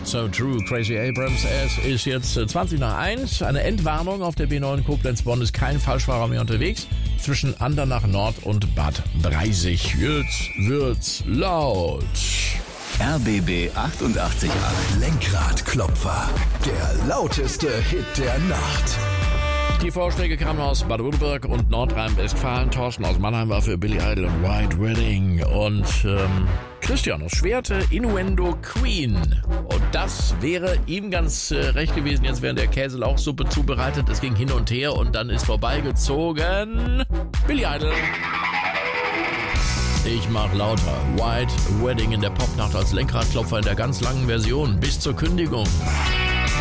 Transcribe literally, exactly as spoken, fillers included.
So True, Crazy Abrams. Es ist jetzt zwanzig nach eins. Eine Endwarnung auf der B neun Koblenz-Bonn ist kein Falschfahrer mehr unterwegs. Zwischen Andernach Nord und Bad Breisig. Jetzt wird's laut. R B B achtundachtzig Komma acht. Lenkradklopfer. Der lauteste Hit der Nacht. Die Vorschläge kamen aus Baden-Württemberg und Nordrhein-Westfalen. Thorsten aus Mannheim war für Billy Idol und White Wedding. Und ähm, Christian aus Schwerte, Innuendo Queen. Und das wäre ihm ganz äh, recht gewesen. Jetzt während der Käselauchsuppe zubereitet. Es ging hin und her und dann ist vorbeigezogen Billy Idol. Ich mach lauter. White Wedding in der Popnacht als Lenkradklopfer in der ganz langen Version bis zur Kündigung.